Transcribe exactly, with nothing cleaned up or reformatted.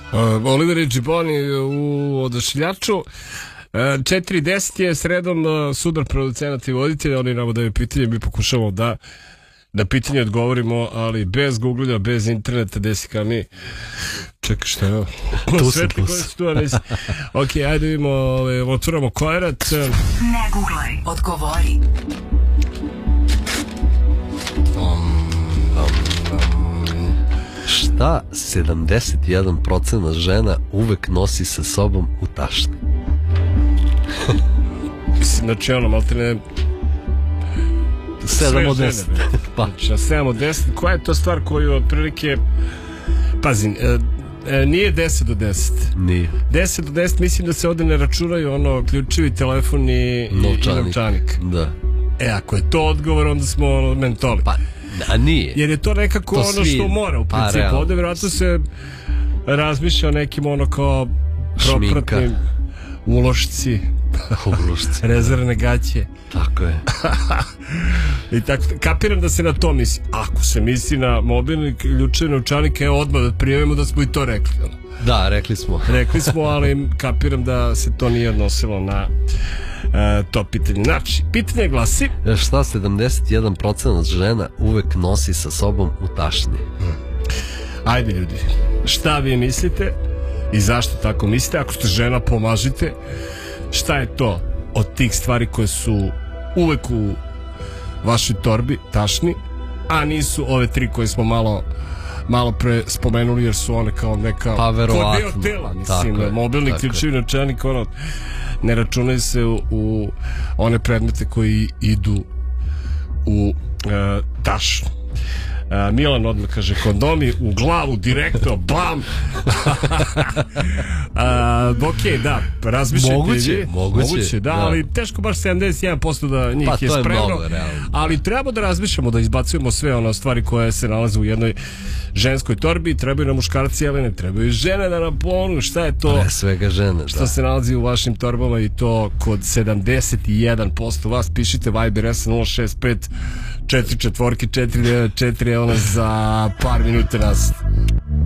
Uh, Oliver i Džiboni u Odašiljaču. četiri deset je sredom uh, sudar producenata i voditelja. Oni nam daju pitanje, mi pokušamo da da pitanje odgovorimo, ali bez googlanja, bez interneta, desi kao mi. Čekaj, šta je ovo? Svetli koje su tu, ali... Ok, ajde vidimo, otvoramo kojerat. Ne googlaj, odgovori. Um, um, šta sedamdeset jedan procenat žena uvek nosi sa sobom u tašni? Znači ono, malo te ne... sedam od deset. Pa. Znači, sedam od deset. Koja je to stvar koju otprilike... Pazi, e, e, nije deset do deset. Nije. deset do deset mislim da se ovde ne računaju ono ključevi, telefon i novčanik. I novčanik. Da. E, ako je to odgovor, onda smo mentoli. Pa, a nije. Jer je to nekako to ono svi... što mora u principu. Pa, ovde vjerojatno se razmišlja o nekim ono kao propratnim ulošci. Rezervne gaće. Tako je. I tako, kapiram da se na to misli. Ako se misli na mobilni ključevi, novčanike, evo odmah da prijavimo da smo i to rekli. Da, rekli smo. Rekli smo, ali kapiram da se to nije odnosilo na uh, to pitanje. Znači, pitanje glasi... Šta sedamdeset jedan procenat žena uvek nosi sa sobom u tašni? Hmm. Ajde ljudi, šta vi mislite i zašto tako mislite? Ako ste žena, pomažite. Šta je to od tih stvari koje su uvek u vašoj torbi, tašni, a nisu ove tri koje smo malo malo pre spomenuli, jer su one kao neka pa verovatno deo tela, mislim, je, mobilni ključevi, novčanik, ono, ne računaju se u, u one predmete koji idu u uh, tašnu. Uh, Milan odmah kaže kondomi u glavu direktno, bam. uh, ok, da, razmišljajte moguće, moguće, moguće da, da, ali teško baš sedamdeset jedan posto da njih pa, je spremno, mnogo, ali treba da razmišljamo, da izbacujemo sve ono stvari koje se nalaze u jednoj ženskoj torbi. Trebaju nam muškarci, ali ne trebaju žene da nam pomognu. Šta je to? Pre svega žene, šta da. se nalazi u vašim torbama, i to kod sedamdeset jedan posto vas. Pišite Viber S nula šest pet četiri četvorke četiri devet četiri, evo nas za par minuta nas